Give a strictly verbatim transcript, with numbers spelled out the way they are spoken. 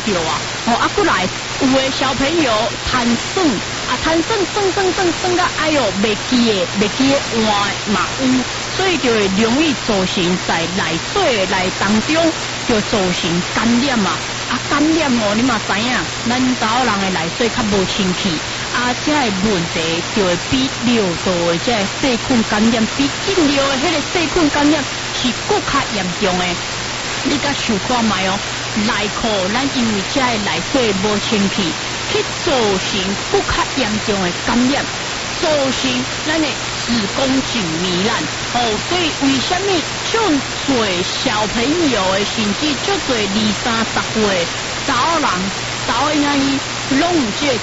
着啊，哦啊过来，有的小朋友贪耍，啊贪耍耍耍耍耍到哎哟未记的未记的换嘛有，所以就会容易造成在内水内当中就造成感染啊。啊，感染哦，你嘛知影，咱查某人的内水较无清气，啊，这个问题就会比尿道的这个细菌感染，比泌尿的迄个细菌感染是更较严重的。你甲想看卖哦，内裤咱因为这个内水无清气，去造成更较严重的感染，造成咱的子宫颈糜烂。哦，所以为什么就做小朋友的，甚至就做二三十岁查某人、查某囡仔，拢有这个